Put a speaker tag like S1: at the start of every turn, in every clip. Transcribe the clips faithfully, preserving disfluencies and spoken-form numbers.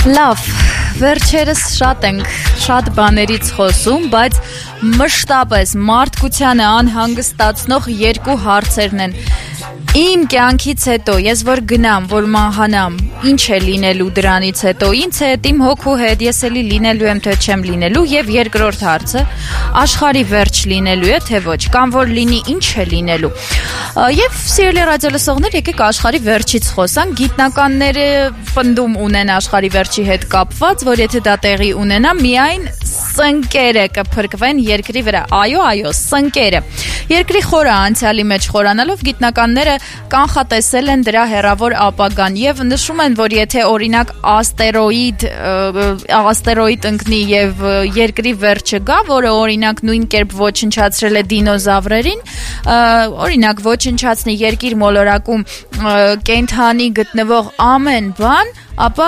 S1: Լավ, վերջերս շատ ենք, շատ բաներից խոսում, բայց մշտապես մարդկությանը անհանգստացնող երկու հարցերն են։ Իմ կյանքից հետո, ես որ գնամ, որ մահանամ, ինչ է լինելու դրանից հետո, ինձ հետ, իմ հոգու հետ, ես էլի լինելու եմ, թե չեմ լինելու, եւ երկրորդ հարցը, աշխարհի վերջ լինելու է, թե ոչ, կամ որ լինի, ինչ է լինելու։ Եվ սիրելի ռադիոլսողներ, եկեք աշխարհի վերջից խոսանք, գիտնականները պնդում ունեն աշխարհի վերջի հետ կապված, որ եթե դա տեղի ունենա, միայն սնկերը կփրկվեն երկրի վրա։ Այո, այո, սնկերը։ Երկրի խորը անցյալի մեջ խորանալով գիտնականները կանխատեսել են դրա հեռավոր ապագան եւ նշում են, որ եթե օրինակ աստերոիդ աստերոիդ ընկնի եւ երկրի վերջը գա, որը օրինակ նույն կերպ ոչնչացրել է դինոզավրերին, օրինակ ոչնչացնի երկիր մոլորակում կենդանի գտնվող ամեն բան, ապա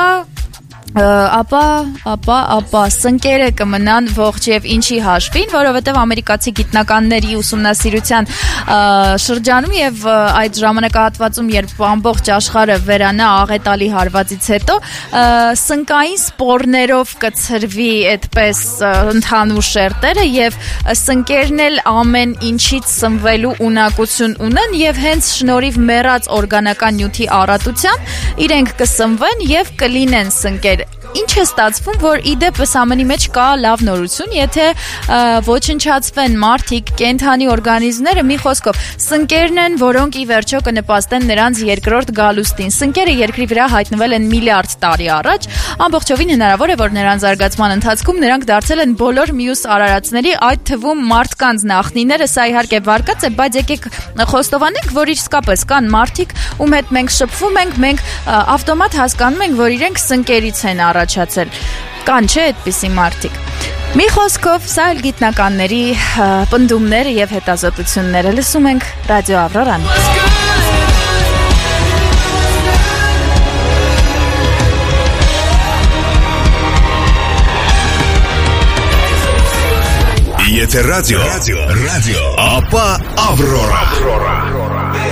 S1: ապա, ապա, ապա, սնկերը կմնան ողջ եւ ինչի հաշվին, որովհետեւ ամերիկացի գիտնականների ուսումնասիրության շրջանում եւ այդ ժամանակահատվածում, երբ ամբողջ աշխարհը վերանա աղետալի հարվածից հետո, սնկային սպորներով կցրվի այդպես ընդհանուր շերտերը եւ սնկերն էլ ամեն ինչից սնվելու ունակություն ունեն եւ հենց շնորհիվ մեռած օրգանական նյութի առատության իրենք կսնվեն եւ կլինեն սնկեր։ Ինչ է ստացվում, որ իդեպս ամենի մեջ կա լավ նորություն, եթե ոչնչացվեն մարդիկ, կենդանի օրգանիզմները, մի խոսքով, սնկերն են, որոնք ի վերջո կնպաստեն նրանց երկրորդ գալուստին։ Սնկերը երկրի վրա հայտնվել են միլիարդ տարի առաջ, ամբողջովին հնարավոր է, որ նրանց զարգացման ընթացքում նրանք դարձել են բոլոր մյուս արարածների, այդ թվում մարդկանց նախնիները, սա իհարկե վարկած է, բայց եկեք խոստովանենք, որ իսկապես կան մարդիկ, ում հետ մենք շփվում ենք, մենք ավտոմատ հասկանում ենք, որ իրենք սնկերից են առաջացել։ Կան չէ այդպիսի մարդիկ։ Մի խոսքով, սա էլ գիտնականների պնդումները եւ հետազոտությունները։ Լսում ենք Ռադիո Ավրորան։
S2: Եթե ռադիո, ռադիո, ապա Ավրորա։